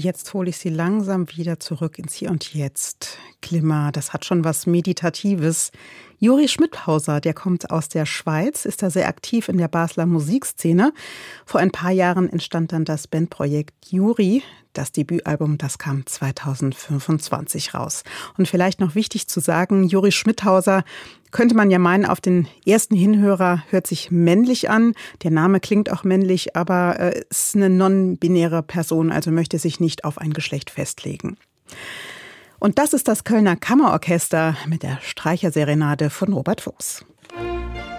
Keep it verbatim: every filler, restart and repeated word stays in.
Jetzt hole ich Sie langsam wieder zurück ins Hier und Jetzt. Glimmer, das hat schon was Meditatives. Juri Schmidhauser, der kommt aus der Schweiz, ist da sehr aktiv in der Basler Musikszene. Vor ein paar Jahren entstand dann das Bandprojekt Juri. Das Debütalbum, das kam zweitausendfünfundzwanzig raus. Und vielleicht noch wichtig zu sagen, Juri Schmidhauser, könnte man ja meinen, auf den ersten Hinhörer hört sich männlich an. Der Name klingt auch männlich, aber äh, ist eine non-binäre Person, also möchte sich nicht auf ein Geschlecht festlegen. Und das ist das Kölner Kammerorchester mit der Streicherserenade von Robert Fuchs.